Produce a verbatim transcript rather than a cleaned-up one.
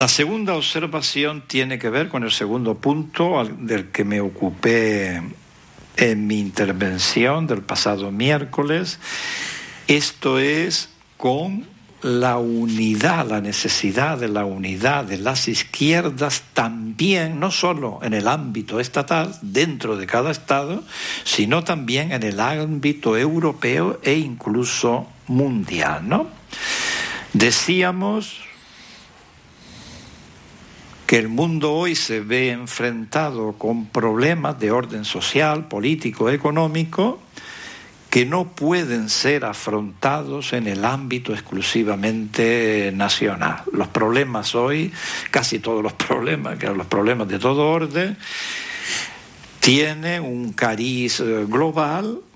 La segunda observación tiene que ver con el segundo punto del que me ocupé en mi intervención del pasado miércoles. Esto es con la unidad, la necesidad de la unidad de las izquierdas también, no solo en el ámbito estatal, dentro de cada estado, sino también en el ámbito europeo e incluso mundial, ¿no? Decíamos que el mundo hoy se ve enfrentado con problemas de orden social, político, económico, que no pueden ser afrontados en el ámbito exclusivamente nacional. Los problemas hoy, casi todos los problemas, que los problemas de todo orden, tienen un cariz global